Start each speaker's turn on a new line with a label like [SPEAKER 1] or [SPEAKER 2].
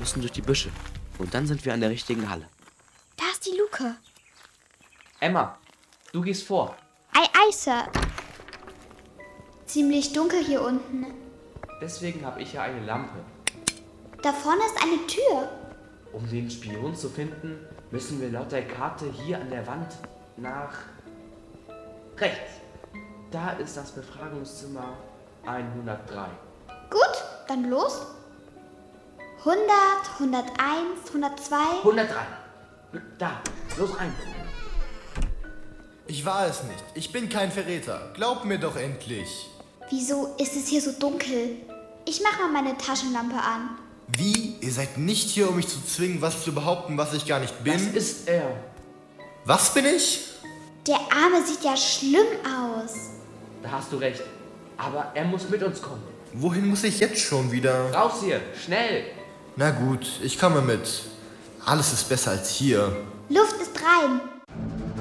[SPEAKER 1] müssen durch die Büsche. Und dann sind wir an der richtigen Halle.
[SPEAKER 2] Da ist die Luke.
[SPEAKER 1] Emma, du gehst vor.
[SPEAKER 2] Ei, ei, Sir. Ziemlich dunkel hier unten.
[SPEAKER 1] Deswegen habe ich hier eine Lampe.
[SPEAKER 2] Da vorne ist eine Tür.
[SPEAKER 1] Um den Spion zu finden, müssen wir laut der Karte hier an der Wand nach rechts. Da ist das Befragungszimmer 103.
[SPEAKER 2] Gut, dann los. 100, 101, 102.
[SPEAKER 1] 103. Da, los rein.
[SPEAKER 3] Ich war es nicht. Ich bin kein Verräter. Glaub mir doch endlich.
[SPEAKER 2] Wieso ist es hier so dunkel? Ich mach mal meine Taschenlampe an.
[SPEAKER 3] Wie? Ihr seid nicht hier, um mich zu zwingen, was zu behaupten, was ich gar nicht bin?
[SPEAKER 1] Das ist er.
[SPEAKER 3] Was bin ich?
[SPEAKER 2] Der Arme sieht ja schlimm aus.
[SPEAKER 1] Da hast du recht. Aber er muss mit uns kommen.
[SPEAKER 3] Wohin muss ich jetzt schon wieder?
[SPEAKER 1] Raus hier, schnell.
[SPEAKER 3] Na gut, ich komme mit. Alles ist besser als hier.
[SPEAKER 2] Luft ist rein.